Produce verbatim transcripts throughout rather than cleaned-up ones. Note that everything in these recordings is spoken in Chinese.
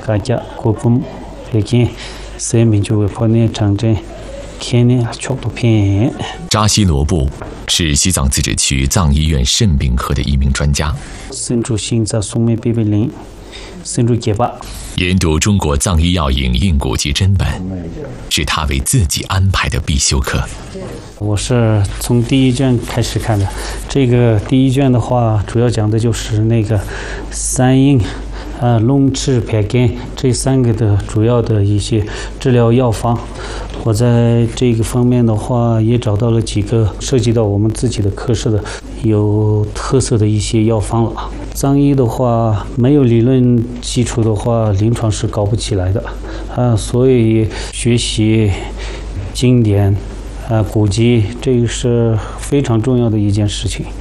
大家国风北京三民就为破内长征天呢全部片。 扎西罗布是西藏自治区藏医院肾病科的一名专家， 身处心脏松脉贝贝林，身处结巴。 研读中国藏医药影印古籍真本，是他为自己安排的必修课。 我是从第一卷开始看的，这个第一卷的话，主要讲的就是那个三阴、啊龙翅、排肝这三个的主要的一些治疗药方。我在这个方面的话，也找到了几个涉及到我们自己的科室的有特色的一些药方了。藏医的话，没有理论基础的话，临床是搞不起来的啊，所以学习经典啊古籍，这个是非常重要的一件事情。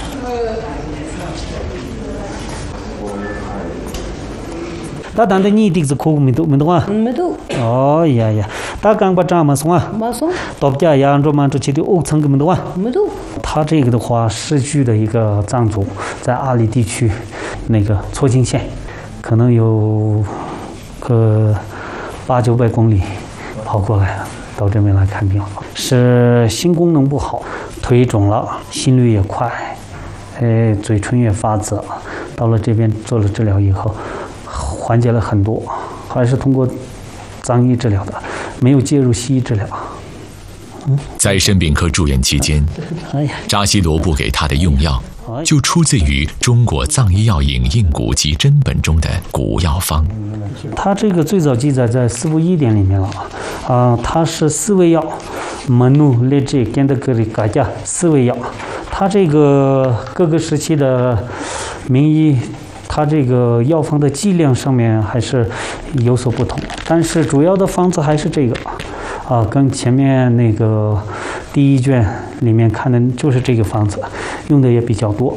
大当的你弟子哭没读没读啊？ 没读。 哦呀呀，大刚把张马送啊？ 马送。 到家扬州满洲去的欧层个没读啊？ 没读。 他这个的话，市区的一个藏族，在阿里地区，那个错金县，可能有个八九百公里跑过来了，到这边来看病了。是心功能不好，腿肿了，心率也快，哎，嘴唇也发紫。到了这边做了治疗以后，缓解了很多，还是通过藏医治疗的，没有介入西医治疗。嗯、 在肾病科住院期间， 哎、 扎西罗布给他的用药就出自于中国藏医药影印古籍真本中的古药方。 他这个最早记载在四部医典里面了啊、呃，它是四味药，门努列这跟的格里嘎加四味药，它这个各个时期的名医。它这个药方的剂量上面还是有所不同，但是主要的方子还是这个，啊，跟前面那个第一卷里面看的就是这个方子，用的也比较多。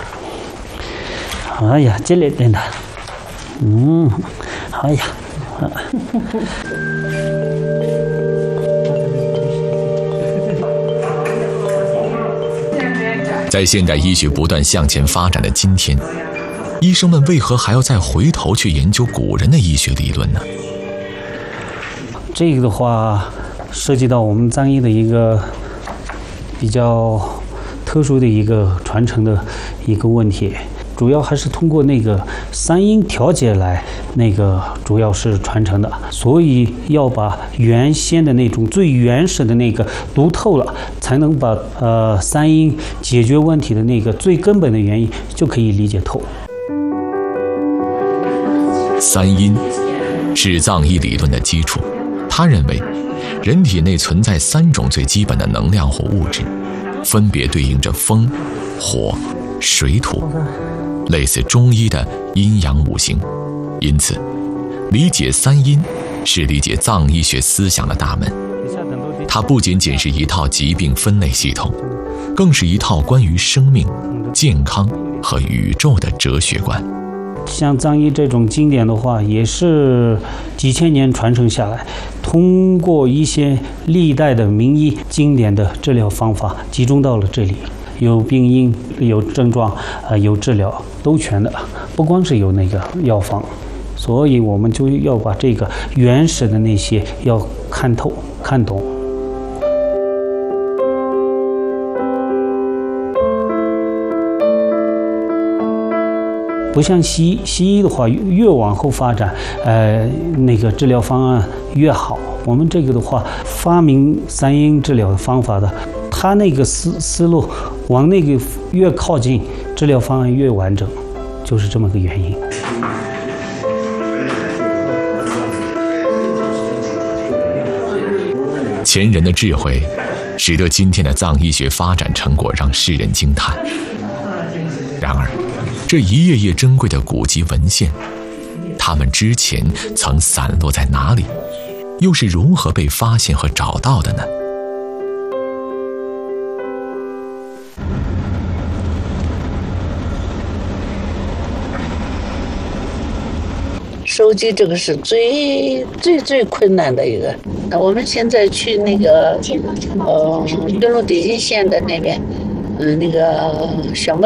哎呀，这里边的，嗯，哎呀，啊、 在现代医学不断向前发展的今天，医生们为何还要再回头去研究古人的医学理论呢？ 这个的话，涉及到我们藏医的一个比较特殊的一个传承的一个问题，主要还是通过那个三阴调节来那个主要是传承的，所以要把原先的那种最原始的那个读透了，才能把呃三阴解决问题的那个最根本的原因就可以理解透。 三阴是藏医理论的基础，他认为人体内存在三种最基本的能量或物质，分别对应着风、火、水、土，类似中医的阴阳五行。因此理解三阴是理解藏医学思想的大门，它不仅仅是一套疾病分类系统，更是一套关于生命、健康和宇宙的哲学观。 像藏医这种经典的话，也是几千年传承下来，通过一些历代的名医经典的治疗方法集中到了这里，有病因、有症状、呃，有治疗，都全的，不光是有那个药方，所以我们就要把这个原始的那些要看透、看懂。不像西医，西医的话越往后发展，呃，那个治疗方案越好。我们这个的话，发明三阴治疗的方法的，他那个思思路往那个越靠近，治疗方案越完整，就是这么个原因。 前人的智慧，使得今天的藏医学发展成果让世人惊叹。然而，这一页页珍贵的古籍文献，它们之前曾散落在哪里，又是如何被发现和找到的呢？ 收集这个是最最最困难的一个。我们现在去那个呃敦煌底境县的那边，嗯、呃，那个小木